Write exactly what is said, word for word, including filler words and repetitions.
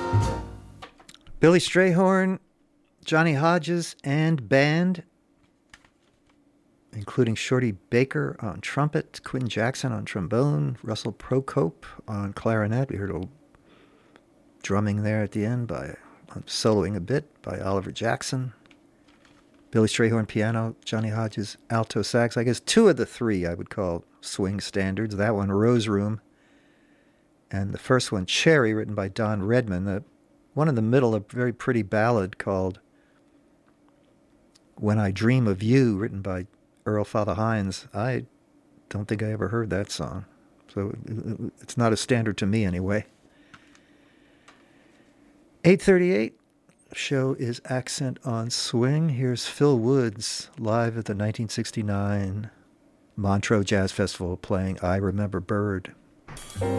Billy Strayhorn, Johnny Hodges, and band, including Shorty Baker on trumpet, Quinn Jackson on trombone, Russell Procope on clarinet. We heard a little drumming there at the end by soloing a bit by Oliver Jackson. Billy Strayhorn piano, Johnny Hodges alto sax. I guess two of the three I would call swing standards. That one, Rose Room, and the first one, Cherry, written by Don Redman. The one in the middle, a very pretty ballad called When I Dream of You, written by Earl Father Hines. I don't think I ever heard that song, so it's not a standard to me anyway. eight thirty-eight, show is Accent on Swing. Here's Phil Woods live at the nineteen sixty-nine Montreux Jazz Festival playing I Remember Bird.